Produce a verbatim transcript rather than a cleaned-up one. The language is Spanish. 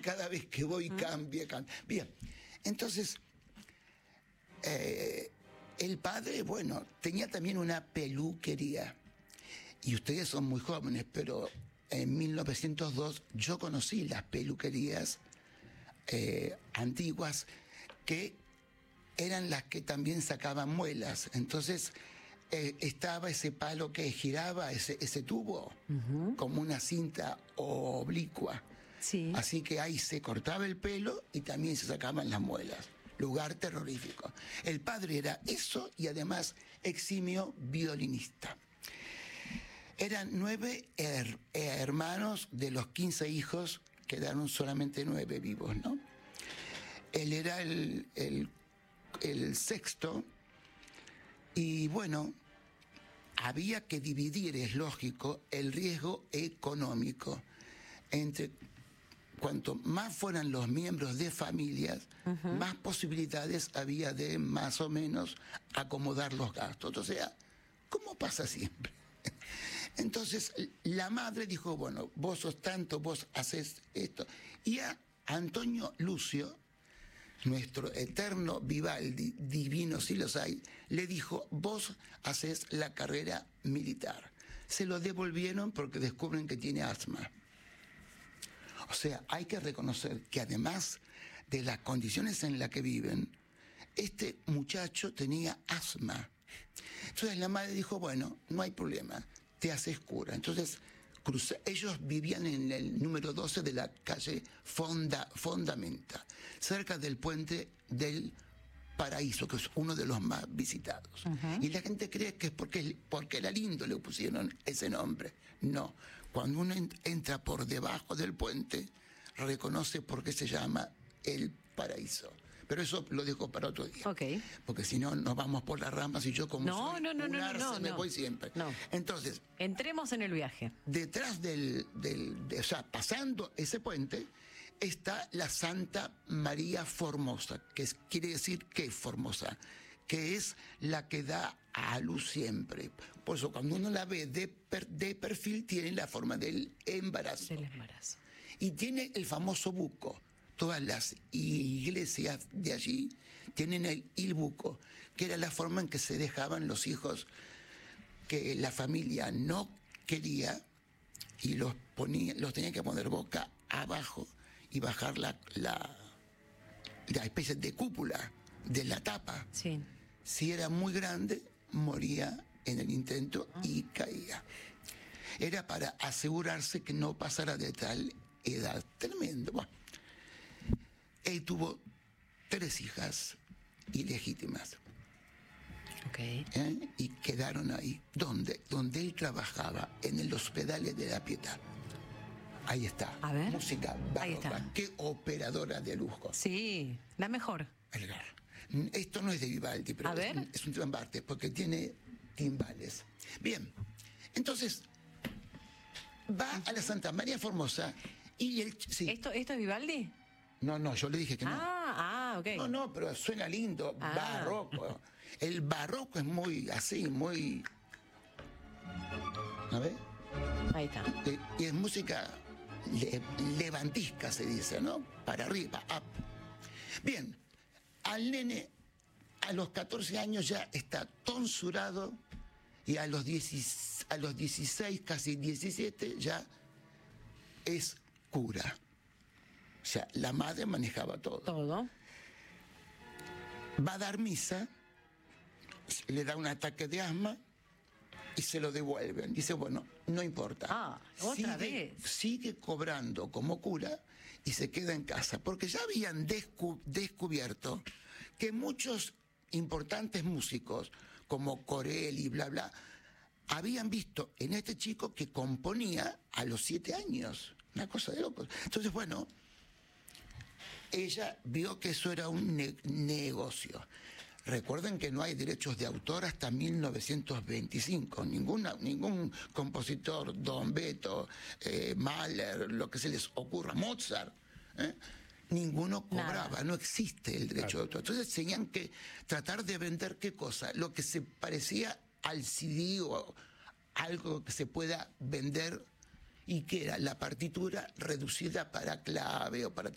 cada vez que voy cambia, cambia. Bien, entonces, eh, el padre, bueno, tenía también una peluquería. Y ustedes son muy jóvenes, pero en mil novecientos dos yo conocí las peluquerías eh, antiguas que eran las que también sacaban muelas. Entonces eh, estaba ese palo que giraba, ese, ese tubo, uh-huh. como una cinta oblicua. Sí. Así que ahí se cortaba el pelo y también se sacaban las muelas. Lugar terrorífico. El padre era eso y además eximio violinista. Eran nueve her hermanos, de los quince hijos, quedaron solamente nueve vivos, ¿no? Él era el, el, el sexto y bueno, había que dividir, es lógico, el riesgo económico entre cuanto más fueran los miembros de familias, uh-huh. más posibilidades había de más o menos acomodar los gastos. O sea, ¿cómo pasa siempre? Entonces la madre dijo, bueno, vos sos tanto, vos haces esto. Y a Antonio Lucio, nuestro eterno Vivaldi, divino si los hay, le dijo, vos haces la carrera militar. Se lo devolvieron porque descubren que tiene asma. O sea, hay que reconocer que además de las condiciones en las que viven, este muchacho tenía asma. Entonces la madre dijo, bueno, no hay problema, te haces cura. Entonces cruza, ellos vivían en el número doce de la calle Fonda, Fondamenta, cerca del puente del Paraíso, que es uno de los más visitados. Uh-huh. Y la gente cree que es porque, porque era lindo le pusieron ese nombre. No, cuando uno entra por debajo del puente, reconoce por qué se llama el Paraíso. Pero eso lo dejo para otro día. Okay. Porque si no, nos vamos por las ramas y yo como no, soy no, no, un no, arce, no, me no. voy siempre. No. Entonces, entremos en el viaje. Detrás del, del de, o sea, pasando ese puente, está la Santa María Formosa, que es, quiere decir que Formosa, que es la que da a luz siempre. Por eso cuando uno la ve de, per, de perfil, tiene la forma del embarazo. Del embarazo. Y tiene el famoso buco. Todas las iglesias de allí tienen el il buco, que era la forma en que se dejaban los hijos que la familia no quería y los, ponía, los tenía que poner boca abajo y bajar la, la, la especie de cúpula de la tapa. Sí. Si era muy grande, moría en el intento y caía. Era para asegurarse que no pasara de tal edad. Tremendo. Bueno, él tuvo tres hijas ilegítimas. Okay. ¿Eh? Y quedaron ahí. ¿Dónde? Donde él trabajaba, en el Hospital de la Pietà. Ahí está. A ver. Música barroca. Qué operadora de lujo. Sí, la mejor. Edgar. Esto no es de Vivaldi, pero a es, ver. Un, es un tema en parte, porque tiene timbales. Bien, entonces va a la Santa María Formosa y el... Sí. ¿Esto, ¿Esto es Vivaldi? No, no, yo le dije que no. Ah, ah, ok. No, no, pero suena lindo, ah. barroco. El barroco es muy así, muy... A ver. Ahí está. Eh, y es música le, levantisca, se dice, ¿no? Para arriba, up. Bien, al nene a los catorce años ya está tonsurado y a los, diez, a los dieciséis, casi diecisiete, ya es cura. O sea, la madre manejaba todo. Todo. Va a dar misa, le da un ataque de asma y se lo devuelven. Dice, bueno, no importa. Ah, otra sigue, vez. Sigue cobrando como cura y se queda en casa. Porque ya habían descu descubierto que muchos importantes músicos, como Corelli y bla, bla, habían visto en este chico que componía a los siete años. Una cosa de locos. Entonces, bueno... Ella vio que eso era un ne negocio. Recuerden que no hay derechos de autor hasta mil novecientos veinticinco. Ninguna, ningún compositor, Don Beto, eh, Mahler, lo que se les ocurra, Mozart, ¿eh? ninguno cobraba, Nada. No existe el derecho claro. de autor. Entonces tenían que tratar de vender qué cosa, lo que se parecía al C D o algo que se pueda vender y que era la partitura reducida para clave o para